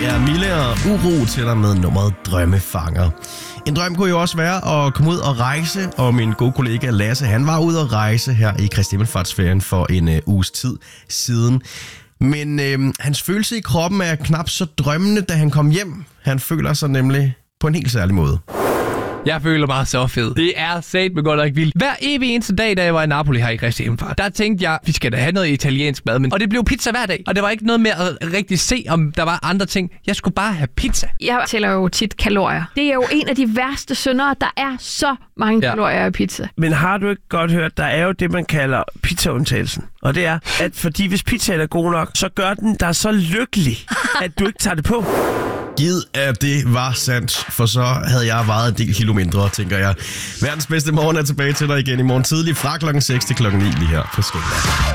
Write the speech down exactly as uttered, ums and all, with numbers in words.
Det er Mille og Uro til dig med nummeret Drømmefanger. En drøm kunne jo også være at komme ud og rejse, og min gode kollega Lasse, han var ude at rejse her i Kristi Himmelfartsferien for en øh, uges tid siden. Men øh, hans følelse i kroppen er knap så drømmende, da han kom hjem. Han føler sig nemlig på en helt særlig måde. Jeg føler mig så fed. Det er satme godt og ikke vildt. Hver evig eneste dag, da jeg var i Napoli her i Kristi Himmelfart, der tænkte jeg, vi skal da have noget italiensk mad. Men... Og det blev pizza hver dag. Og det var ikke noget med at rigtig se, om der var andre ting. Jeg skulle bare have pizza. Jeg tæller jo tit kalorier. Det er jo en af de værste syndere. Der er så mange ja. kalorier i pizza. Men har du ikke godt hørt, der er jo det, man kalder pizzaundtagelsen. Og det er, at fordi hvis pizzaen er god nok, så gør den dig så lykkelig, at du ikke tager det på. Gid at det var sandt, for så havde jeg vejet en del kilo mindre, tænker jeg. Verdens bedste morgen er tilbage til dig igen i morgen tidlig fra klokken seks til klokken ni lige her på Skala.